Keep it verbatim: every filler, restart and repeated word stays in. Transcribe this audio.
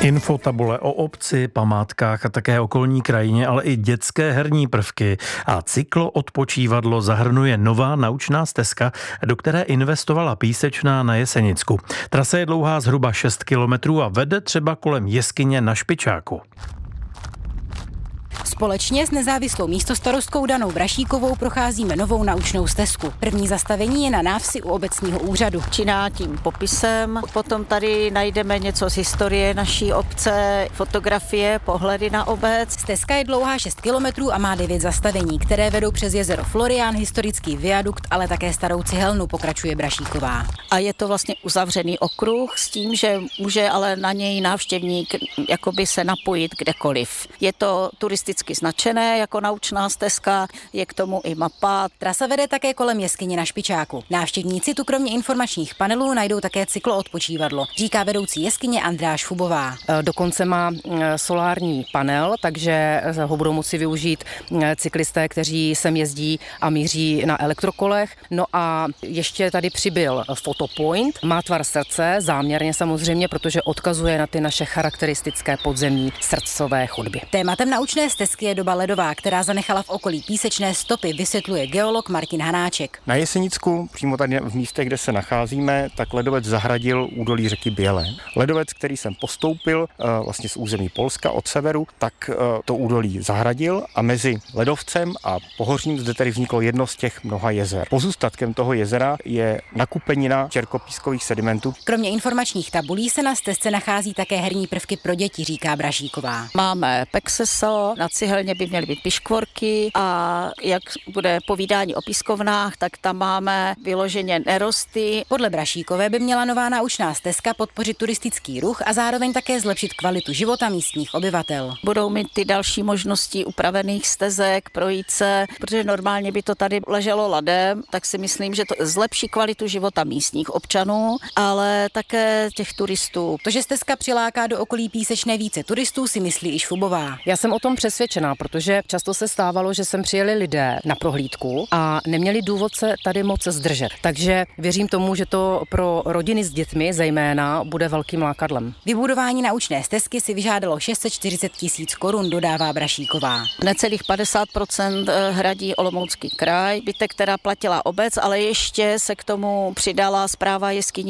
Infotabule o obci, památkách a také okolní krajině, ale i dětské herní prvky a cykloodpočívadlo zahrnuje nová naučná stezka, do které investovala Písečná na Jesenicku. Trasa je dlouhá zhruba šest kilometrů a vede třeba kolem jeskyně na Špičáku. Společně s nezávislou místostarostkou Danou Brašíkovou procházíme novou naučnou stezku. První zastavení je na návsi u obecního úřadu. Začíná tím popisem, potom tady najdeme něco z historie naší obce, fotografie, pohledy na obec. Stezka je dlouhá šest kilometrů a má devět zastavení, které vedou přes jezero Florián, historický viadukt, ale také starou cihelnu, pokračuje Brašíková. A je to vlastně uzavřený okruh s tím, že může ale na něj návštěvník jakoby se napojit kdekoliv. Je to turisticky značené jako naučná stezka, je k tomu i mapa. Trasa vede také kolem jeskyně na Špičáku. Návštěvníci tu kromě informačních panelů najdou také cykloodpočívadlo, říká vedoucí jeskyně Andráš Fubová. Dokonce má solární panel, takže ho budou moci využít cyklisté, kteří sem jezdí a míří na elektrokolech. No a ještě tady přibyl fotopoint, má tvar srdce, záměrně samozřejmě, protože odkazuje na ty naše charakteristické podzemní srdcové chodby. Tématem naučné stezky je doba ledová, která zanechala v okolí Písečné stopy, vysvětluje geolog Martin Hanáček. Na Jesenicku, přímo tady v místě, kde se nacházíme, tak ledovec zahradil údolí řeky Bělé. Ledovec, který jsem postoupil vlastně z území Polska od severu, tak to údolí zahradil a mezi ledovcem a pohořím zde tedy vzniklo jedno z těch mnoha jezer. Pozůstatkem toho jezera je nakupenina čerkopískových sedimentů. Kromě informačních tabulí se na stezce nachází také herní prvky pro děti, říká Brašíková. Máme pekseso, na cihelně by měly být piškvorky a jak bude povídání o pískovnách, tak tam máme vyloženě nerosty. Podle Brašíkové by měla nová naučná stezka podpořit turistický ruch a zároveň také zlepšit kvalitu života místních obyvatel. Budou mít ty další možnosti upravených stezek, projít se, protože normálně by to tady leželo ladem, tak si myslím, že to zlepší kvalitu života místních občanů, ale také těch turistů. To, že stezka přiláká do okolí Písečné více turistů, si myslí i Šubová. Já jsem o tom přesvědčená, protože často se stávalo, že sem přijeli lidé na prohlídku a neměli důvod se tady moc zdržet. Takže věřím tomu, že to pro rodiny s dětmi zejména bude velkým lákadlem. Vybudování naučné stezky si vyžádalo šest set čtyřicet tisíc korun, dodává Brašíková. Necelých padesát procent hradí Olomoucký kraj, bytek, která platila obec, ale ještě se k tomu přidala správa jeskyní